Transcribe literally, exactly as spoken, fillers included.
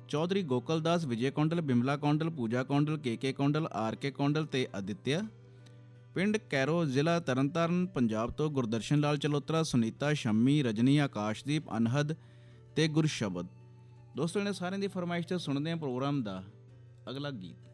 ਚੌਧਰੀ ਗੋਕਲ ਦਾਸ, ਵਿਜੇ ਕੌਂਡਲ, ਬਿਮਲਾ ਕੌਂਡਲ, ਪੂਜਾ ਕੌਂਡਲ, ਕੇ ਕੇ Kondal, R K Kondal ਤੇ ਅਦਿੱਤਿਆ। ਪਿੰਡ Cairo, ਜ਼ਿਲ੍ਹਾ ਤਰਨਤਾਰਨ, ਪੰਜਾਬ ਤੋਂ ਗੁਰਦਰਸ਼ਨ ਲਾਲ ਚਲੋਤਰਾ, ਸੁਨੀਤਾ, ਸ਼ੰਮੀ, ਰਜਨੀ, ਆਕਾਸ਼ਦੀਪ, ਅਨਹਦ ਤੇ ਗੁਰਸ਼ਬਦ। ਦੋਸਤੋ, ਇਹਨਾਂ ਸਾਰਿਆਂ ਦੀ ਫਰਮਾਇਸ਼ ਤੇ ਸੁਣਦੇ ਹਾਂ ਪ੍ਰੋਗਰਾਮ ਦਾ ਅਗਲਾ ਗੀਤ।